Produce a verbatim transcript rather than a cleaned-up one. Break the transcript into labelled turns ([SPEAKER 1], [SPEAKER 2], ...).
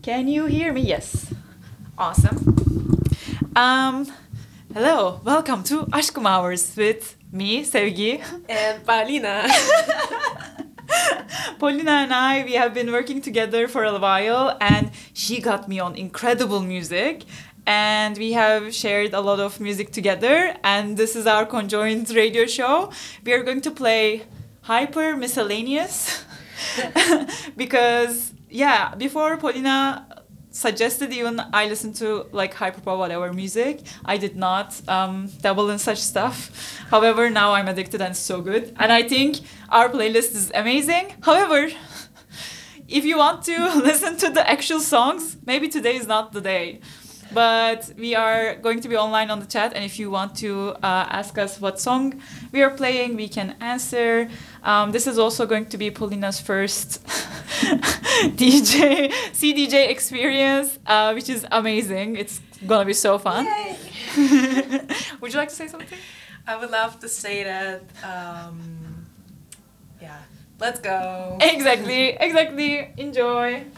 [SPEAKER 1] Can you hear me? Yes. Awesome. Um, hello, welcome to Aşkım Hours with me, Sevgi.
[SPEAKER 2] And Paulina.
[SPEAKER 1] Paulina and I, we have been working together for a while, and she got me on incredible music. And we have shared a lot of music together, and this is our conjoined radio show. We are going to play Hyper Miscellaneous because, yeah, before Paulina suggested even I listen to like hyperpop whatever music. I did not um, dabble in such stuff. However, now I'm addicted and it's so good. And I think our playlist is amazing. However, if you want to listen to the actual songs, maybe today is not the day. But we are going to be online on the chat, and if you want to uh, ask us what song we are playing, we can answer. Um, this is also going to be Paulina's first D J, C D J experience, uh, which is amazing. It's gonna be so fun.
[SPEAKER 2] Yay!
[SPEAKER 1] Would you like to say something?
[SPEAKER 2] I would love to say that, um, yeah, let's go.
[SPEAKER 1] Exactly, exactly. Enjoy.